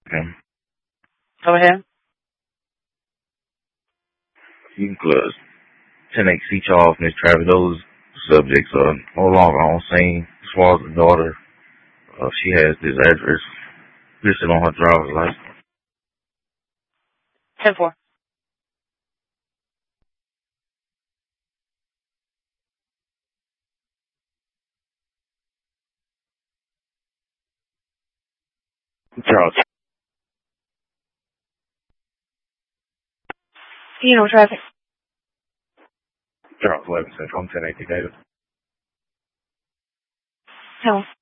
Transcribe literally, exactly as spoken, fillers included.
Okay. Go ahead. You can close ten X each off, Miss Travis. Those subjects are no longer on scene. As far as the daughter, uh, she has this address listed on her driver's license. ten four. Charles. You know traffic. Charles Levinson from ten eighty Davis. Tell him.